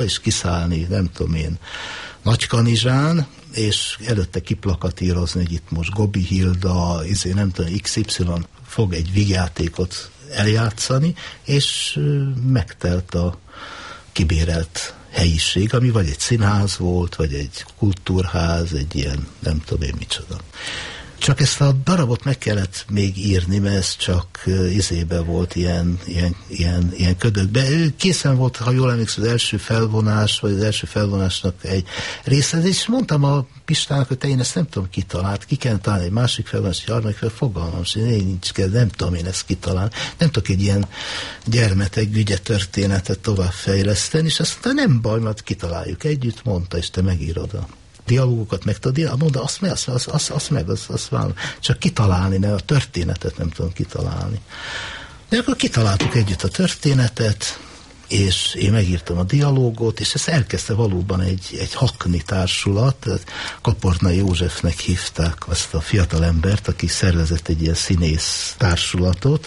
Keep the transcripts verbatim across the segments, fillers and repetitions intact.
és kiszállni, nem tudom én, Nagykanizsán, és előtte kiplakatírozni, hogy itt most Gobi Hilda, izé, nem tudom, iksz ipszilon fog egy vígjátékot eljátszani, és megtelt a kibérelt helyiség, ami vagy egy színház volt, vagy egy kultúrház, egy ilyen, nem tudom én micsoda. Csak ezt a darabot meg kellett még írni, mert ez csak izébe volt, ilyen, ilyen, ilyen, ilyen ködökbe. Ő készen volt, ha jól emlékszem, az első felvonás, vagy az első felvonásnak egy része, és mondtam a Pistának, hogy te én ezt nem tudom kitalált, ki kell találni egy másik felvonás, egy harmadik fel, fogalmam, és én nincs kell, nem tudom én ezt kitalálni. Nem tudok egy ilyen gyermeteg ügye történetet továbbfejleszteni, és azt mondta, nem baj, mert kitaláljuk együtt, mondta, és te megírod a dialógokat meg tudod, mondta, azt meg, azt, azt, azt, azt meg, azt, azt vállom. Csak kitalálni, ne, a történetet nem tudom kitalálni. De akkor kitaláltuk együtt a történetet, és én megírtam a dialógot, és ezt elkezdte valóban egy, egy hakni társulat, Kapornai Józsefnek hívták azt a fiatal embert, aki szervezett egy ilyen színész társulatot,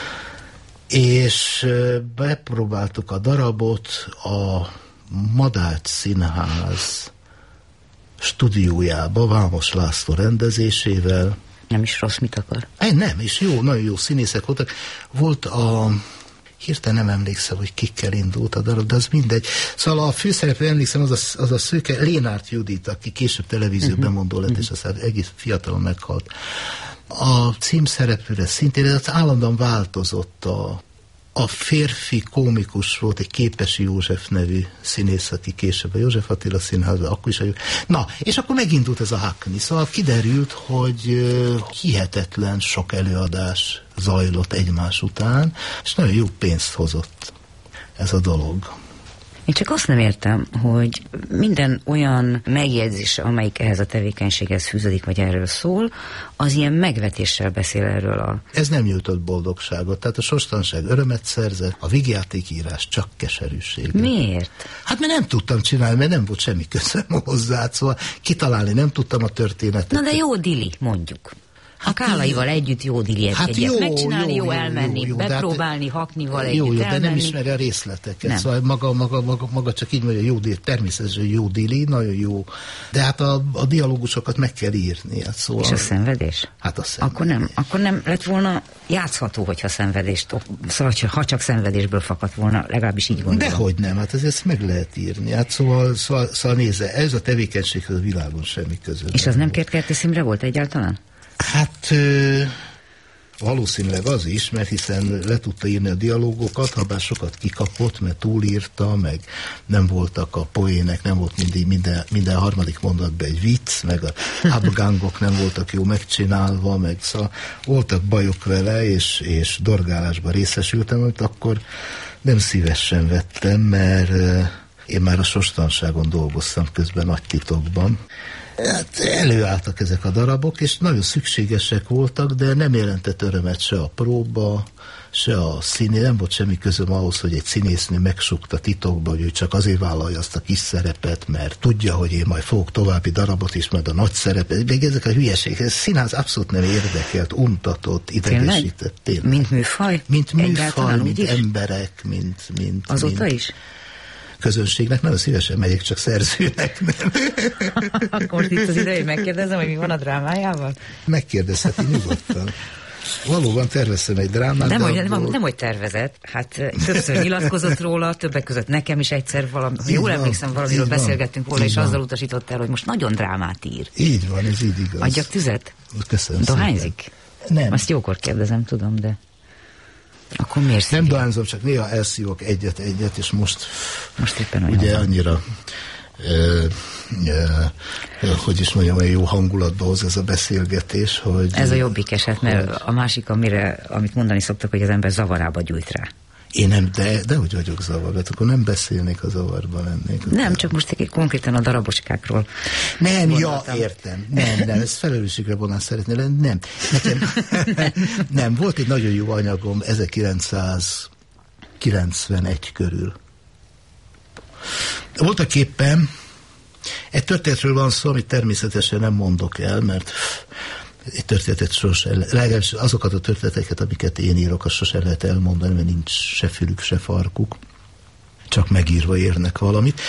és bepróbáltuk a darabot a Madács Színház stúdiójába, Vámos László rendezésével. Nem is rossz, mit akar? Egy, nem, és jó, nagyon jó színészek voltak. Volt a... Hirtelen nem emlékszem, hogy kikkel indult a darab, de az mindegy. Szóval a főszereplő, emlékszem, az a, az a szőke Lénárt Judit, aki később televízió uh-huh. bemondó lett, uh-huh. és aztán egész fiatalon meghalt. A címszereplőre szintén, ez állandóan változott a A férfi kómikus volt egy Képesi József nevű színész, aki később a József Attila Színházban, akkor is a... Na, és akkor megindult ez a hakni. Szóval kiderült, hogy hihetetlen sok előadás zajlott egymás után, és nagyon jó pénzt hozott ez a dolog. Én csak azt nem értem, hogy minden olyan megjegyzés, amelyik ehhez a tevékenységhez fűződik, vagy erről szól, az ilyen megvetéssel beszél erről a... Ez nem nyújtott boldogságot, tehát a sorstalanság örömet szerzett, a vígjátékírás csak keserűség. Miért? Hát mert nem tudtam csinálni, mert nem volt semmi közöm hozzá, szóval kitalálni nem tudtam a történetet. Na de jó dili, mondjuk. A Kálaival együtt jó diliet hát egyet megcsinálni, jó, jó, jó elmenni, jó, jó, bepróbálni, hát, haknival együtt jó, jó, elmenni. de nem ismeri a részleteket. Nem. Szóval maga, maga, maga, maga csak így mondja, jó dili, természetesen jó dili, nagyon jó. De hát a, a dialógusokat meg kell írni. Hát szóval, és a szenvedés? Hát a szenvedés. Akkor nem, akkor nem lett volna játszható, hogyha szenvedést, szóval ha csak szenvedésből fakadt volna, legalábbis így gondolom. Dehogy nem, hát ez, ezt meg lehet írni. Hát szóval, szóval, szóval nézze, ez a tevékenységhez a világon semmi között. És az nem Kertész Imre volt egyáltalán? Hát ö, valószínűleg az is, mert hiszen le tudta írni a dialógokat, ha bár sokat kikapott, mert túlírta, meg nem voltak a poének, nem volt mindig minden, minden harmadik mondatban egy vicc, meg a abgangok nem voltak jó megcsinálva, meg szóval voltak bajok vele, és, és dorgálásban részesültem, amit akkor nem szívesen vettem, mert ö, én már a sorstalanságon dolgoztam közben nagy titokban. Hát előálltak ezek a darabok, és nagyon szükségesek voltak, de nem jelentett örömet se a próba, se a színé, nem volt semmi közöm ahhoz, hogy egy színésznő megsukta titokba, hogy ő csak azért vállalja azt a kis szerepet, mert tudja, hogy én majd fogok további darabot is, majd a nagy szerepet, még ezek a hülyeségek, ez színház abszolút nem érdekelt, untatott, idegesített. Tényleg? Mint műfaj? Mint műfaj, mint emberek, mint... mint Azóta mint... is? Közönségnek nagyon szívesen megyek, csak szerzőnek nem. Akkor itt az ideje, hogy megkérdezem, hogy mi van a drámájával? Megkérdezheti nyugodtan. Valóban terveztem egy drámát. Nem, hogy, abból... nem, nem, hogy tervezett. Hát többször nyilatkozott róla, többek között nekem is egyszer valami, ha jól emlékszem, valamiről beszélgettünk volna, és van. Azzal utasított el, hogy most nagyon drámát ír. Így van, ez így igaz. Adjak tüzet? Köszönöm. Dohányzik? Nem. Azt jókor kérdezem, tudom, de... Akkor miért szívja? Nem dohányzom, csak néha elszívok egyet-egyet, és most, most éppen ugye van. Annyira ö, ö, hogy is mondjam, olyan jó hangulatba hoz ez a beszélgetés, hogy... Ez a jobbik eset, mert hogy... a másik, amire, amit mondani szoktak, hogy az ember zavarába gyújt rá. Én nem, de, de hogy vagyok zavarba, akkor nem beszélnék, a zavarba lennék. Nem, csak most egy konkrétan a daraboskákról. Nem, gondoltam. Ja, értem. Nem, nem, ez felelősségre vonás szeretné lenni, nem. Nekem, nem, volt egy nagyon jó anyagom ezerkilencszázkilencvenegy körül. Voltak éppen egy történetről van szó, amit természetesen nem mondok el, mert egy történetet sosem, legalábbis azokat a történeteket, amiket én írok, azt sosem lehet elmondani, mert nincs se fülük, se farkuk. csak megírva érnek valamit.